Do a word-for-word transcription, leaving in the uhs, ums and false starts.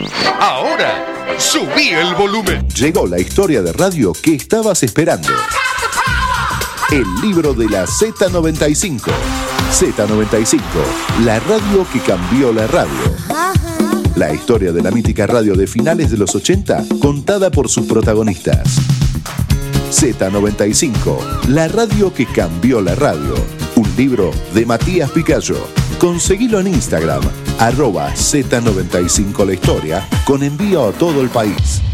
Ahora, subí el volumen. Llegó la historia de radio que estabas esperando. El libro de la Z noventa y cinco. Z noventa y cinco, la radio que cambió la radio. La historia de la mítica radio de finales de los ochenta, contada por sus protagonistas. Z noventa y cinco, la radio que cambió la radio. Un libro de Matías Picayo. Conseguilo en Instagram, arroba Z noventa y cinco la historia, con envío a todo el país.